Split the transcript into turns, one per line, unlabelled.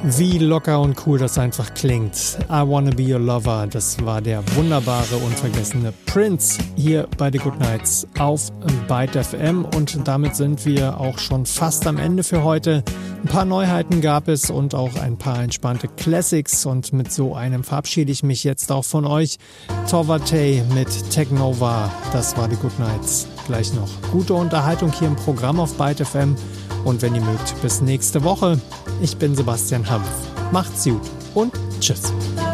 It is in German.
Wie locker und cool das einfach klingt. I Wanna Be Your Lover, das war der wunderbare, unvergessene Prince hier bei The Good Nights auf Byte FM. Und damit sind wir auch schon fast am Ende für heute. Ein paar Neuheiten gab es und auch ein paar entspannte Classics. Und mit so einem verabschiede ich mich jetzt auch von euch. Torvatay mit Technova, das war The Good Nights. Gleich noch gute Unterhaltung hier im Programm auf Byte FM. Und wenn ihr mögt, bis nächste Woche. Ich bin Sebastian Hampf. Macht's gut und tschüss.